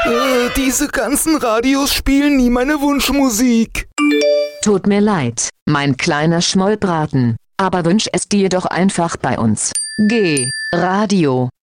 Diese ganzen Radios spielen nie meine Wunschmusik. Tut mir leid, mein kleiner Schmollbraten, aber wünsch es dir doch einfach bei uns. G. Radio.